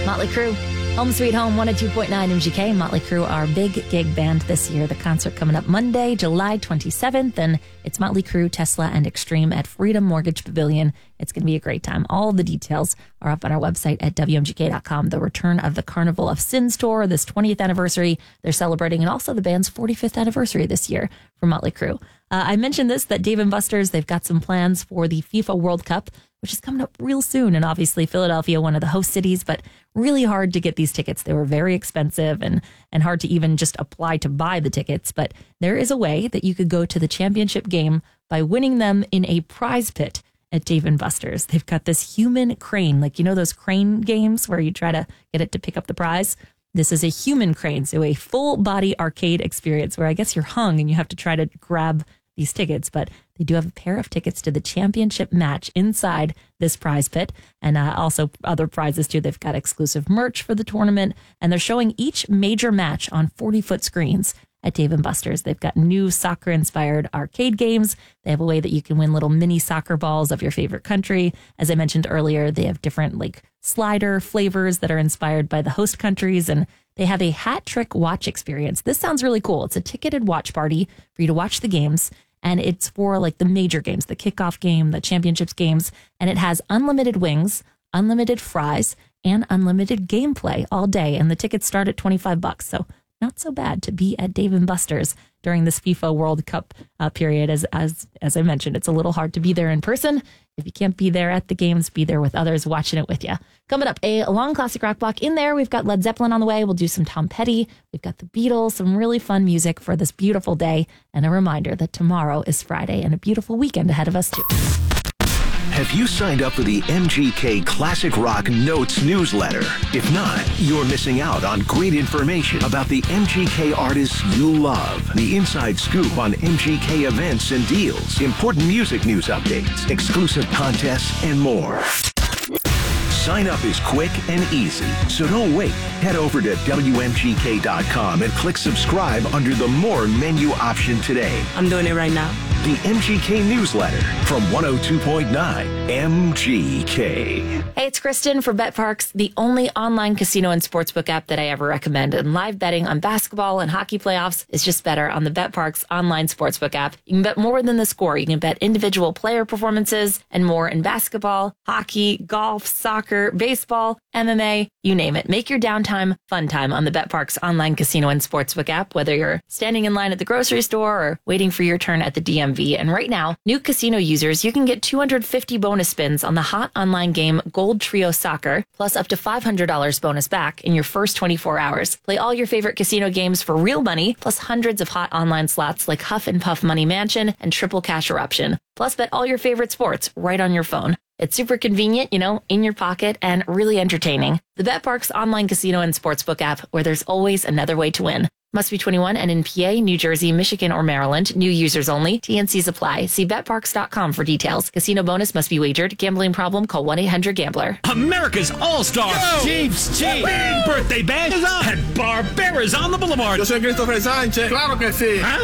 Motley Crue, Home Sweet Home, 102.9 MGK. Motley Crue, our big gig band this year. The concert coming up Monday, July 27th, and it's Motley Crue, Tesla, and Extreme at Freedom Mortgage Pavilion. It's going to be a great time. All the details are up on our website at WMGK.com. The return of the Carnival of Sins tour, this 20th anniversary they're celebrating, and also the band's 45th anniversary this year for Motley Crue. I mentioned this, that Dave & Buster's, they've got some plans for the FIFA World Cup, which is coming up real soon. And obviously Philadelphia, one of the host cities, but really hard to get these tickets. They were very expensive and hard to even just apply to buy the tickets. But there is a way that you could go to the championship game by winning them in a prize pit at Dave & Buster's. They've got this human crane, like, you know, those crane games where you try to get it to pick up the prize. This is a human crane, so a full body arcade experience where I guess you're hung and you have to try to grab these tickets, but they do have a pair of tickets to the championship match inside this prize pit, and also other prizes too. They've got exclusive merch for the tournament, and they're showing each major match on 40-foot screens at Dave & Buster's. They've got new soccer-inspired arcade games. They have a way that you can win little mini soccer balls of your favorite country. As I mentioned earlier, they have different like slider flavors that are inspired by the host countries, and they have a hat trick watch experience. This sounds really cool. It's a ticketed watch party for you to watch the games, and it's for like the major games, the kickoff game, the championships games, and it has unlimited wings, unlimited fries, and unlimited gameplay all day. And the tickets start at $25, so not so bad to be at Dave & Buster's during this FIFA World Cup period. As I mentioned, it's a little hard to be there in person. If you can't be there at the games, be there with others watching it with you. Coming up, a long classic rock block. In there, we've got Led Zeppelin on the way. We'll do some Tom Petty. We've got the Beatles, some really fun music for this beautiful day. And a reminder that tomorrow is Friday and a beautiful weekend ahead of us, too. Have you signed up for the MGK Classic Rock Notes newsletter? If not, you're missing out on great information about the MGK artists you love, the inside scoop on MGK events and deals, important music news updates, exclusive contests, and more. Sign up is quick and easy, so don't wait. Head over to WMGK.com and click subscribe under the More menu option today. I'm doing it right now. The MGK newsletter from 102.9 MGK. Hey, it's Kristen for BetParks, the only online casino and sportsbook app that I ever recommend. And live betting on basketball and hockey playoffs is just better on the BetParks online sportsbook app. You can bet more than the score. You can bet individual player performances and more in basketball, hockey, golf, soccer, baseball, MMA, you name it. Make your downtime fun time on the BetParks online casino and sportsbook app, whether you're standing in line at the grocery store or waiting for your turn at the DMV. And right now, new casino users, you can get 250 bonus spins on the hot online game Gold Trio Soccer, plus up to $500 bonus back in your first 24 hours. Play all your favorite casino games for real money, plus hundreds of hot online slots like Huff and Puff Money Mansion and Triple Cash Eruption. Plus, bet all your favorite sports right on your phone. It's super convenient, you know, in your pocket, and really entertaining. The BetParks online casino and sportsbook app, where there's always another way to win. Must be 21 and in PA, New Jersey, Michigan, or Maryland. New users only. TNCs apply. See BetParks.com for details. Casino bonus must be wagered. Gambling problem? Call 1-800-GAMBLER. America's All-Star Chiefs Big Birthday Bash is on, and Barbera's on the Boulevard. Yo soy Christopher Sanchez. Claro que sí. Huh?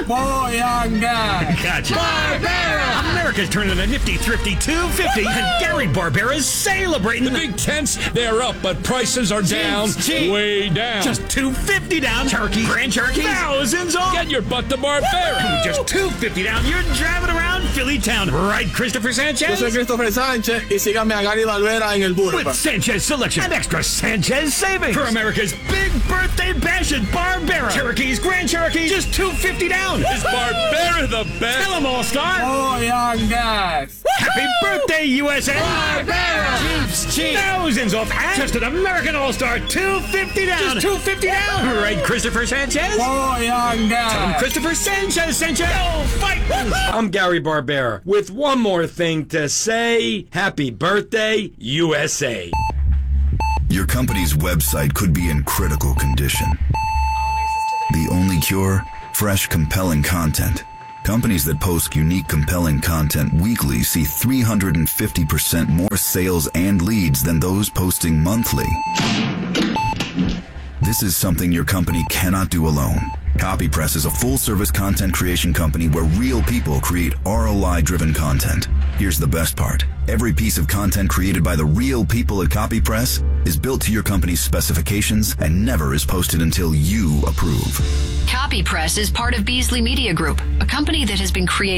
Boyanga. Gotcha. Barbera! America's turning a nifty, thrifty 250, and Gary Barbera's celebrating. The big tents, they're up, but prices are down. Cheap. Way down. Just $250 down. Turkey, grand turkey, thousands off. Get your butt to Barbera. Just $250 down. You're driving around Philly town, right, Christopher Sanchez? Yo soy Christopher Sanchez y síganme a Gary Barbera en el Boulevard. With Sanchez selection and extra Sanchez savings for America's big birthday bash at Barbera. Cherokees, Grand Cherokee, just $250 down. Is Barbera the best? Tell them, All-Star. Boyangas. Happy birthday, USA. Barbera. Chiefs cheap. Thousands off and just an American All-Star, $250 down. Just $250 down. Right, Christopher Sanchez? Boyangas. Tell him Christopher Sanchez sent you. Go fight. I'm Gary Barbera with one more thing to say. Happy birthday, USA. Your company's website could be in critical condition. The only cure? Fresh, compelling content. Companies that post unique, compelling content weekly see 350% more sales and leads than those posting monthly. This is something your company cannot do alone. CopyPress is a full-service content creation company where real people create ROI-driven content. Here's the best part. Every piece of content created by the real people at CopyPress is built to your company's specifications and never is posted until you approve. CopyPress is part of Beasley Media Group, a company that has been creating